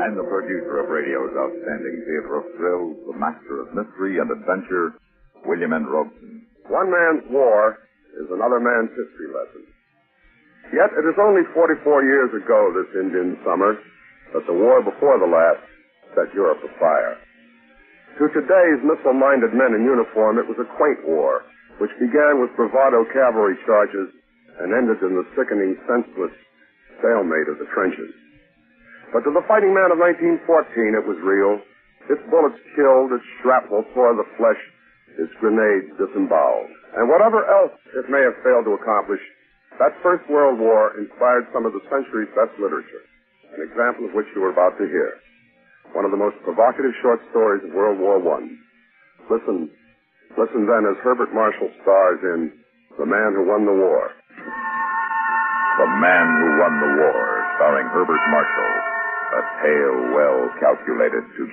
And the producer of radio's outstanding theater of thrills, the master of mystery and adventure, William N. Robson. One man's war is another man's history lesson. Yet it is only 44 years ago this Indian summer that the war before the last set Europe afire. To today's missile-minded men in uniform, it was a quaint war, which began with bravado cavalry charges and ended in the sickening, senseless stalemate of the trenches. But to the fighting man of 1914, it was real. Its bullets killed, its shrapnel tore the flesh, its grenades disemboweled. And whatever else it may have failed to accomplish, that First World War inspired some of the century's best literature, an example of which you are about to hear. One of the most provocative short stories of World War I. Listen then as Herbert Marshall stars in The Man Who Won the War. The Man Who Won the War, starring Herbert Marshall. A tale well calculated to